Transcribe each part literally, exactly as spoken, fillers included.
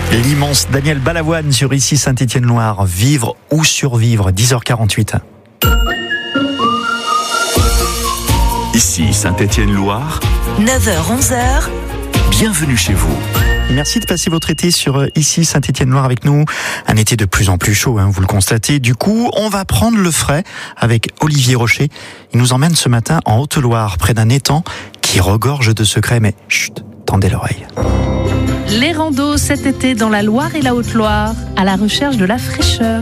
L'immense Daniel Balavoine sur Ici Saint-Étienne-Loire. Vivre ou survivre, dix heures quarante-huit. Ici Saint-Étienne-Loire, neuf heures onze heures. Bienvenue chez vous. Merci de passer votre été sur Ici Saint-Étienne-Loire avec nous. Un été de plus en plus chaud, hein, vous le constatez. Du coup, on va prendre le frais avec Olivier Rocher. Il nous emmène ce matin en Haute-Loire, près d'un étang qui regorge de secrets. Mais chut, tendez l'oreille. Les randos cet été dans la Loire et la Haute-Loire, à la recherche de la fraîcheur.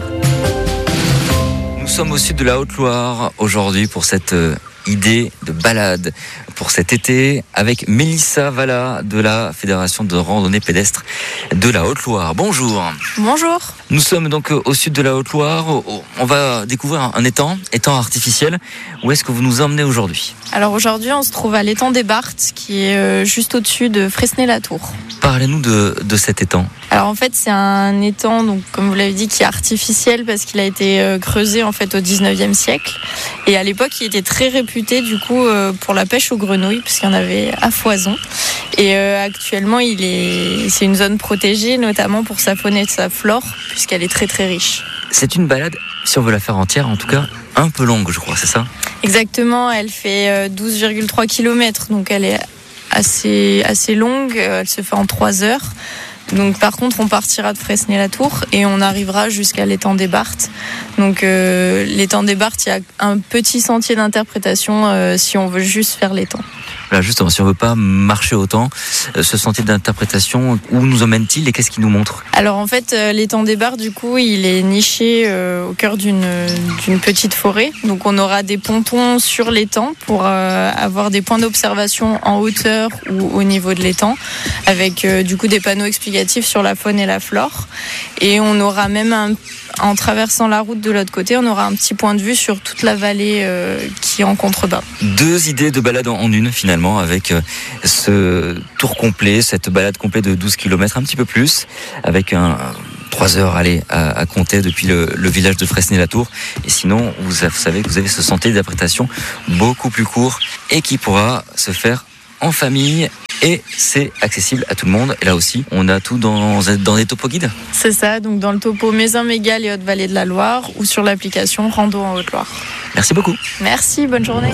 Nous sommes au sud de la Haute-Loire aujourd'hui pour cette euh, idée de balade pour cet été avec Mélissa Valla de la Fédération de randonnée pédestre de la Haute-Loire. Bonjour. Bonjour. Nous sommes donc au sud de la Haute-Loire. On va découvrir un étang, étang artificiel. Où est-ce que vous nous emmenez aujourd'hui ? Alors aujourd'hui, on se trouve à l'étang des Barthes, qui est juste au-dessus de Fresnay-la-Tour. Parlez-nous de, de cet étang. Alors en fait, c'est un étang, donc comme vous l'avez dit, qui est artificiel parce qu'il a été creusé en fait au dix-neuvième siècle. Et à l'époque, il était très réputé du coup pour la pêche aux grenouilles, puisqu'il y en avait à foison. Et euh, actuellement, il est, c'est une zone protégée, notamment pour sa faune et sa flore, puisqu'elle est très très riche. C'est une balade, si on veut la faire entière, en tout cas un peu longue, je crois, c'est ça ? Exactement, elle fait douze virgule trois kilomètres, donc elle est assez, assez longue, elle se fait en trois heures. Donc par contre, on partira de Fresnay-la-Tour et on arrivera jusqu'à l'étang des Barthes. Donc euh, l'étang des Barthes, il y a un petit sentier d'interprétation euh, si on veut juste faire l'étang. Voilà, justement, si on veut pas marcher autant, ce sentier d'interprétation, où nous emmène-t-il et qu'est-ce qu'il nous montre ? Alors en fait, l'étang des Barthes, du coup, il est niché euh, au cœur d'une, d'une petite forêt. Donc on aura des pontons sur l'étang pour euh, avoir des points d'observation en hauteur ou au niveau de l'étang, avec euh, du coup des panneaux explicatifs sur la faune et la flore. Et on aura même un En traversant la route de l'autre côté, on aura un petit point de vue sur toute la vallée euh, qui est en contrebas. Deux idées de balade en une finalement, avec euh, ce tour complet, cette balade complète de douze kilomètres, un petit peu plus, avec un trois heures allez, à, à compter depuis le, le village de Fresnay-la-Tour. Et sinon, vous, vous savez que vous avez ce sentier d'interprétation beaucoup plus court et qui pourra se faire en famille. Et c'est accessible à tout le monde. Et là aussi, on a tout dans, dans des topo guides. C'est ça, donc dans le topo Mézin-Mégale et Haute-Vallée de la Loire ou sur l'application Rando en Haute-Loire. Merci beaucoup. Merci, bonne journée.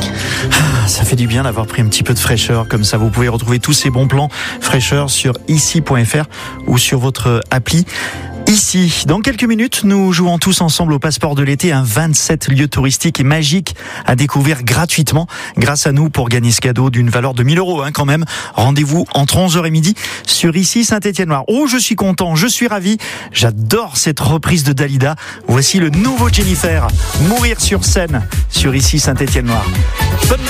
Ah, ça fait du bien d'avoir pris un petit peu de fraîcheur comme ça. Vous pouvez retrouver tous ces bons plans fraîcheur sur ici point f r ou sur votre appli. Ici, dans quelques minutes, nous jouons tous ensemble au Passeport de l'été, un vingt-sept lieux touristiques et magiques à découvrir gratuitement grâce à nous pour gagner ce cadeau d'une valeur de mille euros hein, quand même. Rendez-vous entre onze heures et midi sur Ici Saint-Étienne-Loire. Oh, je suis content, je suis ravi. J'adore cette reprise de Dalida. Voici le nouveau Jennifer, Mourir sur scène sur Ici Saint-Étienne-Loire. Bonne